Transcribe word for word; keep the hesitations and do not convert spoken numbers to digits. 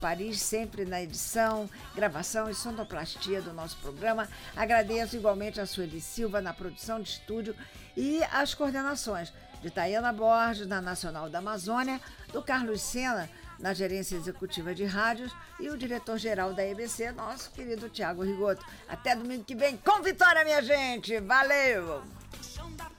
Paris, sempre na edição, gravação e sonoplastia do nosso programa. Agradeço igualmente a Sueli Silva na produção de estúdio e as coordenações de Tayana Borges, na Nacional da Amazônia, do Carlos Sena, na gerência executiva de rádios, e o diretor-geral da E B C, nosso querido Tiago Rigoto. Até domingo que vem com vitória, minha gente! Valeu!